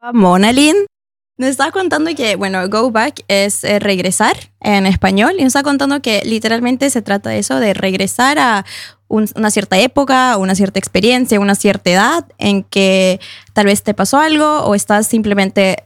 Mona Lynn nos estaba contando que, bueno, go back es regresar en español, y nos está contando que literalmente se trata de eso, de regresar a una cierta época, una cierta experiencia, una cierta edad en que tal vez te pasó algo o estás simplemente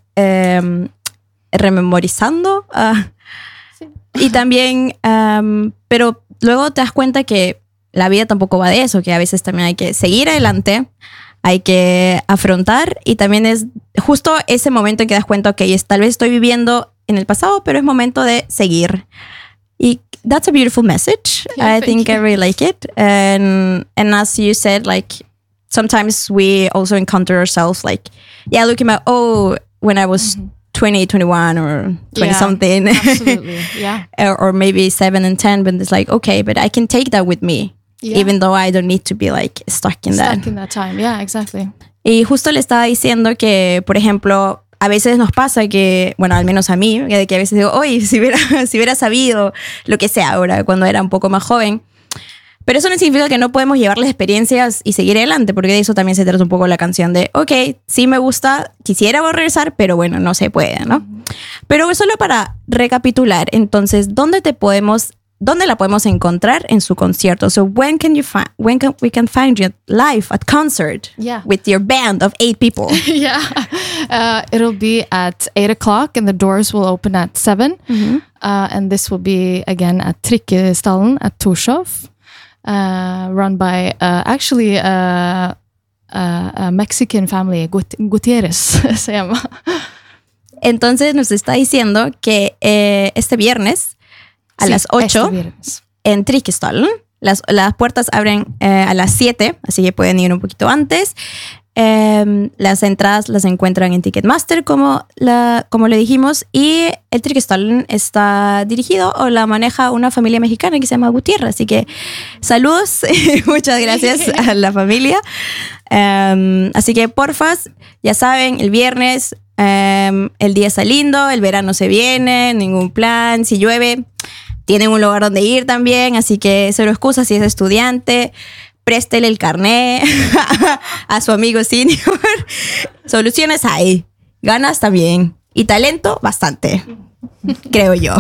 rememorizando. Sí. Y también, pero luego te das cuenta que la vida tampoco va de eso, que a veces también hay que seguir adelante, hay que afrontar, y también es justo ese momento en que das cuenta, ok, tal vez estoy viviendo en el pasado, pero es momento de seguir. Y that's a beautiful message. Yeah, I think I really like it. And as you said, like, sometimes we also encounter ourselves like, yeah, looking at, oh, when I was 20, 21 or 20 something. Absolutely, yeah. or maybe 7 and 10, but it's like, okay, but I can take that with me. Yeah. Even though I don't need to be like stuck in that time. Yeah, exactly. Y justo le estaba diciendo que, por ejemplo, a veces nos pasa que, bueno, al menos a mí, que a veces digo, oye, si hubiera sabido lo que sea ahora, cuando era un poco más joven. Pero eso no significa que no podemos llevar las experiencias y seguir adelante, porque de eso también se trata un poco la canción de, ok, sí me gusta, quisiera regresar, pero bueno, no se puede, ¿no? Pero solo para recapitular, entonces, ¿dónde la podemos encontrar en su concierto? So when can we find you live at concert with your band of 8 people? It'll be at 8 o'clock and the doors will open at 7. And this will be again at Trikkestallen at Torshov, run by actually a Mexican family, Gutierrez se llama. Entonces nos está diciendo que este viernes a las 8 en Trikkestallen. Las puertas abren a las 7, así que pueden ir un poquito antes. Las entradas las encuentran en Ticketmaster, como le dijimos. Y el Trikkestallen está dirigido o la maneja una familia mexicana que se llama Gutiérrez. Así que saludos y muchas gracias a la familia. Así que porfas, ya saben, el viernes el día está lindo, el verano se viene, ningún plan. Si llueve, tienen un lugar donde ir también, así que cero excusa. Si es estudiante, préstele el carné a su amigo senior. Soluciones hay, ganas también, y talento bastante, creo yo.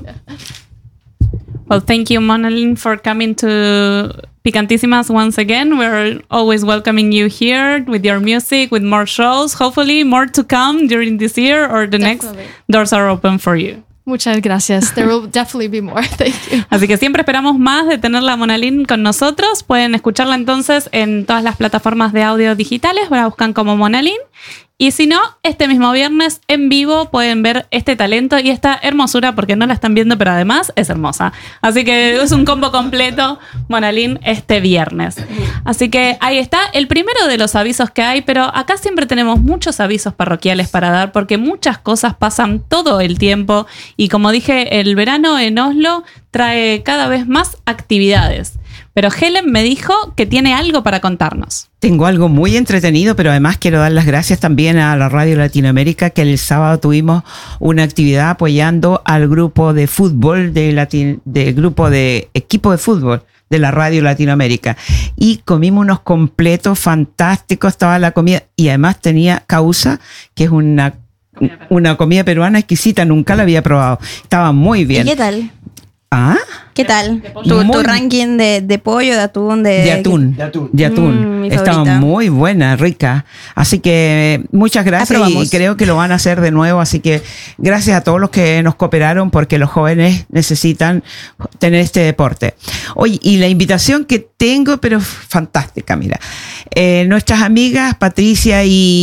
Well, thank you, Mona Lynn, for coming to Picantísimas once again. We're always welcoming you here with your music, with more shows, hopefully more to come during this year or the next. Doors are open for you. Muchas gracias. There will definitely be more. Thank you. Así que siempre esperamos más de tenerla a Mona Lynn con nosotros. Pueden escucharla entonces en todas las plataformas de audio digitales. La buscan como Mona Lynn. Y si no, este mismo viernes en vivo pueden ver este talento y esta hermosura, porque no la están viendo, pero además es hermosa. Así que es un combo completo, Mona Lynn, este viernes. Así que ahí está el primero de los avisos que hay, pero acá siempre tenemos muchos avisos parroquiales para dar, porque muchas cosas pasan todo el tiempo. Y como dije, el verano en Oslo trae cada vez más actividades. Pero Helen me dijo que tiene algo para contarnos. Tengo algo muy entretenido, pero además quiero dar las gracias también a la Radio Latinoamérica, que el sábado tuvimos una actividad apoyando al grupo de fútbol, del grupo de equipo de fútbol de la Radio Latinoamérica. Y comimos unos completos fantásticos, toda la comida, y además tenía causa, que es una comida peruana exquisita, nunca la había probado. Estaba muy bien. ¿Y qué tal? ¿Ah? ¿Qué tal? Tu ranking de pollo, de atún, de atún. Estaba muy buena, rica. Así que muchas gracias. Y creo que lo van a hacer de nuevo. Así que gracias a todos los que nos cooperaron, porque los jóvenes necesitan tener este deporte. Oye, y la invitación que tengo, pero fantástica, mira. Nuestras amigas Patricia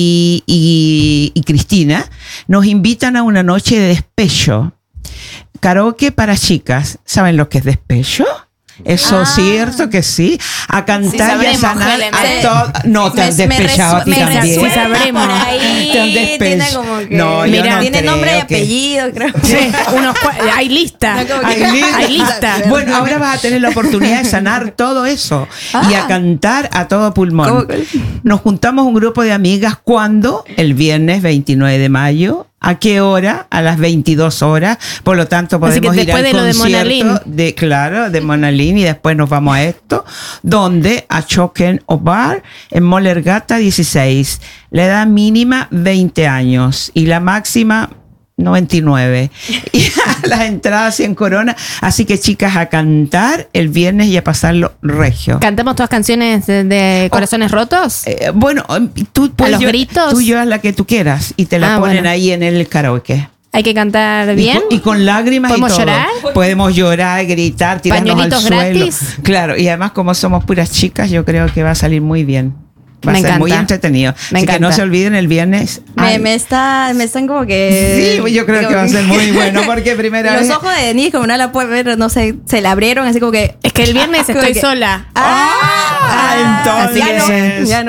y Cristina nos invitan a una noche de despecho. Karaoke para chicas. ¿Saben lo que es despecho? Eso es cierto que sí. A cantar y a sanar a todos. No, te has despechado a ti también. Sí, sabremos. Te han despechado. No, mira, tiene nombre y apellido, creo. Sí, hay lista. Hay lista. Bueno, ahora vas a tener la oportunidad de sanar todo eso y a cantar a todo pulmón. Nos juntamos un grupo de amigas cuando el viernes 29 de mayo ¿A qué hora? A las 22 horas. Por lo tanto, podemos ir al concierto de Monalín, y después nos vamos a esto, donde a Choquen o Bar en Molergata 16. La edad mínima 20 años y la máxima 99. Y las entradas 100 coronas. Así que, chicas, a cantar el viernes y a pasarlo regio. ¿Cantamos todas canciones de Corazones Rotos? Bueno, tú puedes ¿A los gritos? Tú llevas la que tú quieras y te la ponen ahí en el karaoke. Hay que cantar bien. Y con lágrimas y todo. ¿Podemos llorar? Podemos llorar, gritar, tirarnos al suelo. Gratis. Claro, y además como somos puras chicas, yo creo que va a salir muy bien. Va a ser muy entretenido. Así que no se olviden el viernes. Me están como que... Sí, yo creo que va a ser muy bueno porque primera vez... Los ojos de Denise, como no la pueden ver, no sé, se le abrieron así como que... Es que el viernes estoy sola. Entonces... Ya no.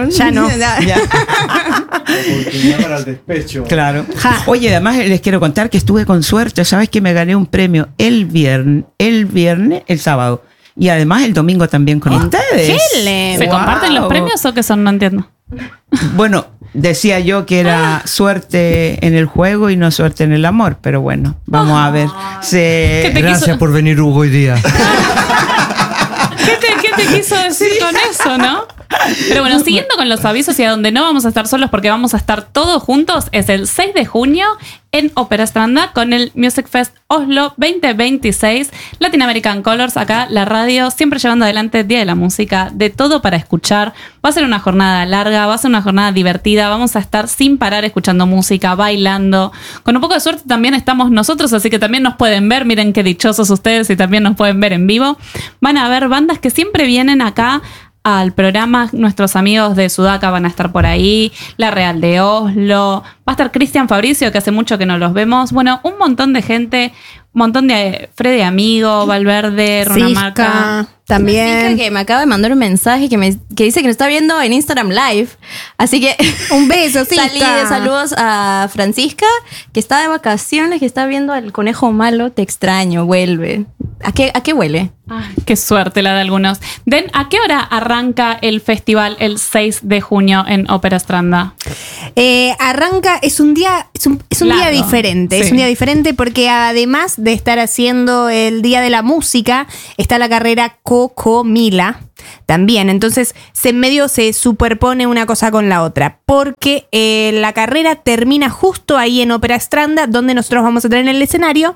Oportunidad para el despecho. Claro. Oye, además les quiero contar que estuve con suerte. ¿Sabes que me gané un premio el viernes, el sábado? Y además el domingo también con ustedes. ¿Se comparten los premios o qué son? No entiendo. Bueno, decía yo que era suerte en el juego y no suerte en el amor, pero bueno, vamos a ver. Gracias por venir, Hugo, hoy día. ¿Qué te quiso decir con eso, no? Pero bueno, siguiendo con los avisos y a donde no vamos a estar solos porque vamos a estar todos juntos, es el 6 de junio en Ópera Stranda con el Music Fest Oslo 2026, Latin American Colors, acá la radio, siempre llevando adelante Día de la Música, de todo para escuchar. Va a ser una jornada larga, va a ser una jornada divertida, vamos a estar sin parar escuchando música, bailando. Con un poco de suerte también estamos nosotros, así que también nos pueden ver, miren qué dichosos ustedes y también nos pueden ver en vivo. Van a haber bandas que siempre vienen acá al programa, nuestros amigos de Sudaca van a estar por ahí, La Real de Oslo, va a estar Cristian Fabricio, que hace mucho que no los vemos, bueno, un montón de gente, un montón de Freddy Amigo, Valverde, Runamarca. También. Que me acaba de mandar un mensaje que dice que nos está viendo en Instagram Live. Así que un beso, saludos a Francisca, que está de vacaciones, que está viendo al conejo malo. Te extraño, vuelve. ¿A qué huele? Ay, qué suerte la de algunos. Den, ¿a qué hora arranca el festival el 6 de junio en Ópera Stranda? Arranca, es un día diferente. Sí. Es un día diferente porque además de estar haciendo el Día de la Música, está la carrera Cocomila también. Entonces, en medio se superpone una cosa con la otra. Porque la carrera termina justo ahí en Ópera Stranda, donde nosotros vamos a tener el escenario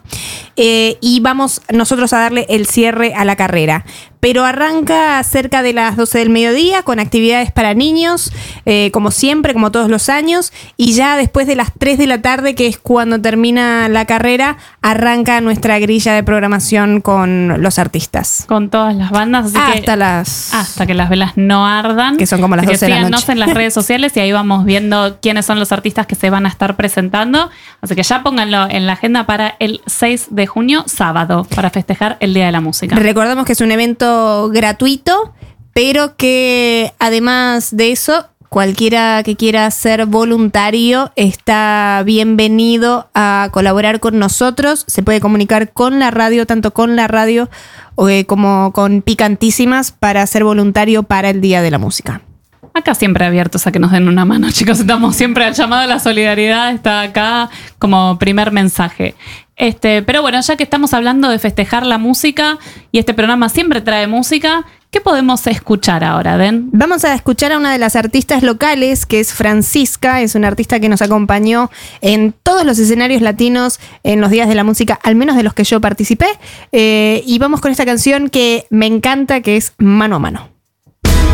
y vamos nosotros a darle el cierre a la carrera. Pero arranca cerca de las 12 del mediodía con actividades para niños, como siempre, como todos los años. Y ya después de las 3 de la tarde, que es cuando termina la carrera, arranca nuestra grilla de programación con los artistas. Con todas las bandas. Así hasta que las velas no ardan. Que son como las 12 de la noche. Síganos en las redes sociales y ahí vamos viendo quiénes son los artistas que se van a estar presentando. Así que ya pónganlo en la agenda para el 6 de junio, sábado, para festejar el Día de la Música. Recordemos que es un evento gratuito, pero que además de eso, cualquiera que quiera ser voluntario está bienvenido a colaborar con nosotros. Se puede comunicar con la radio, tanto con la radio como con Picantísimas, para ser voluntario para el Día de la Música. Acá siempre abiertos a que nos den una mano, chicos. Estamos siempre al llamado a la solidaridad, está acá como primer mensaje. Pero bueno, ya que estamos hablando de festejar la música y este programa siempre trae música, ¿qué podemos escuchar ahora, Den? Vamos a escuchar a una de las artistas locales, que es Francisca. Es una artista que nos acompañó en todos los escenarios latinos en los días de la música, al menos de los que yo participé. Y vamos con esta canción que me encanta, que es Mano a Mano.